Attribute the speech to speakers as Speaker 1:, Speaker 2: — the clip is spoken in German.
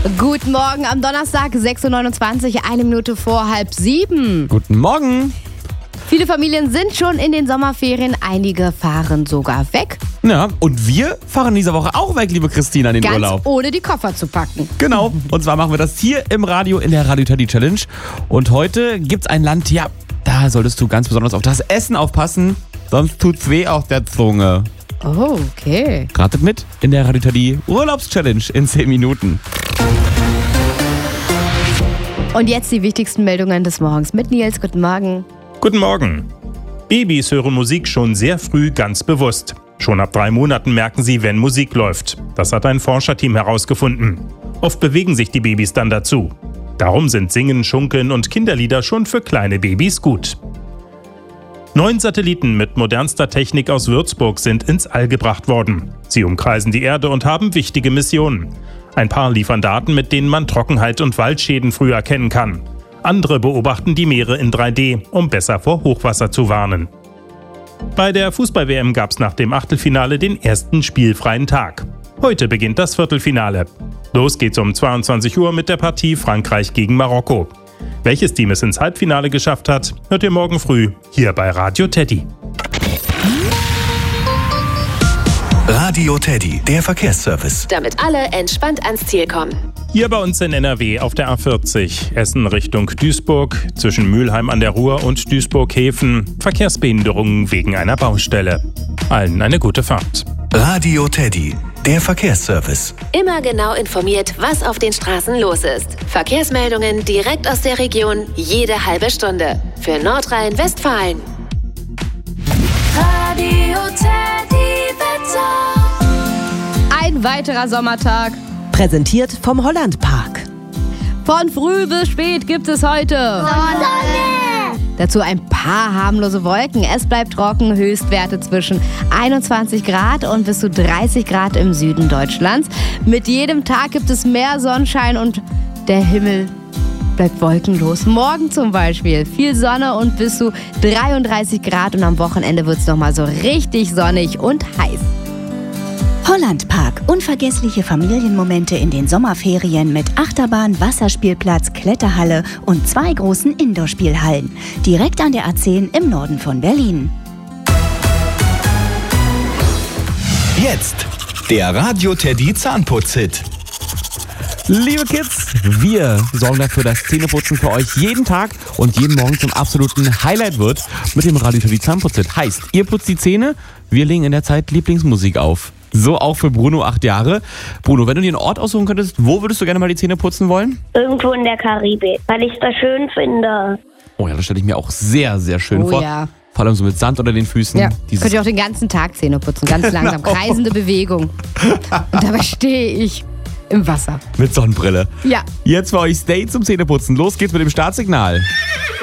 Speaker 1: Guten Morgen am Donnerstag, 6.29 Uhr, 1 Minute vor 6:30.
Speaker 2: Guten Morgen.
Speaker 1: Viele Familien sind schon in den Sommerferien, einige fahren sogar weg.
Speaker 2: Ja, und wir fahren diese Woche auch weg, liebe Christina, in den Urlaub.
Speaker 1: Ganz ohne die Koffer zu packen.
Speaker 2: Genau, und zwar machen wir das hier im Radio in der Radio Teddy Challenge. Und heute gibt's ein Land, ja, da solltest du ganz besonders auf das Essen aufpassen, sonst tut's weh auf der Zunge.
Speaker 1: Oh, okay.
Speaker 2: Ratet mit in der Radio Teddy Urlaubschallenge in 10 Minuten.
Speaker 1: Und jetzt die wichtigsten Meldungen des Morgens mit Nils. Guten Morgen.
Speaker 3: Guten Morgen. Babys hören Musik schon sehr früh ganz bewusst. Schon ab 3 Monaten merken sie, wenn Musik läuft. Das hat ein Forscherteam herausgefunden. Oft bewegen sich die Babys dann dazu. Darum sind Singen, Schunkeln und Kinderlieder schon für kleine Babys gut. 9 Satelliten mit modernster Technik aus Würzburg sind ins All gebracht worden. Sie umkreisen die Erde und haben wichtige Missionen. Ein paar liefern Daten, mit denen man Trockenheit und Waldschäden früh erkennen kann. Andere beobachten die Meere in 3D, um besser vor Hochwasser zu warnen. Bei der Fußball-WM gab es nach dem Achtelfinale den ersten spielfreien Tag. Heute beginnt das Viertelfinale. Los geht's um 22 Uhr mit der Partie Frankreich gegen Marokko. Welches Team es ins Halbfinale geschafft hat, hört ihr morgen früh hier bei Radio Teddy.
Speaker 4: Radio Teddy, der Verkehrsservice.
Speaker 5: Damit alle entspannt ans Ziel kommen.
Speaker 3: Hier bei uns in NRW auf der A40, Essen Richtung Duisburg, zwischen Mülheim an der Ruhr und Duisburg-Häfen, Verkehrsbehinderungen wegen einer Baustelle. Allen eine gute Fahrt.
Speaker 4: Radio Teddy, der Verkehrsservice.
Speaker 5: Immer genau informiert, was auf den Straßen los ist. Verkehrsmeldungen direkt aus der Region, jede halbe Stunde. Für Nordrhein-Westfalen. Radio Teddy Wetter.
Speaker 1: Ein weiterer Sommertag.
Speaker 6: Präsentiert vom Hollandpark.
Speaker 1: Von früh bis spät gibt es heute Sonne. Dazu ein paar harmlose Wolken. Es bleibt trocken, Höchstwerte zwischen 21 Grad und bis zu 30 Grad im Süden Deutschlands. Mit jedem Tag gibt es mehr Sonnenschein und der Himmel bleibt wolkenlos. Morgen zum Beispiel viel Sonne und bis zu 33 Grad und am Wochenende wird es nochmal so richtig sonnig und heiß.
Speaker 7: Hollandpark. Unvergessliche Familienmomente in den Sommerferien mit Achterbahn, Wasserspielplatz, Kletterhalle und 2 großen Indoor-Spielhallen. Direkt an der A10 im Norden von Berlin.
Speaker 4: Jetzt der Radio Teddy Zahnputz-Hit.
Speaker 2: Liebe Kids, wir sorgen dafür, dass Zähneputzen für euch jeden Tag und jeden Morgen zum absoluten Highlight wird mit dem Radio Teddy Zahnputz-Hit. Heißt, ihr putzt die Zähne, wir legen in der Zeit Lieblingsmusik auf. So auch für Bruno, 8 Jahre. Bruno, wenn du dir einen Ort aussuchen könntest, wo würdest du gerne mal die Zähne putzen wollen?
Speaker 8: Irgendwo in der Karibik, weil ich das schön finde.
Speaker 2: Oh ja, das stelle ich mir auch sehr, sehr schön vor.
Speaker 1: Ja.
Speaker 2: Vor allem so mit Sand unter den Füßen.
Speaker 1: Ja, könnt ihr auch den ganzen Tag Zähne putzen, ganz langsam, kreisende Bewegung. Und dabei stehe ich im Wasser.
Speaker 2: Mit Sonnenbrille.
Speaker 1: Ja.
Speaker 2: Jetzt für euch Stay zum Zähneputzen. Los geht's mit dem Startsignal.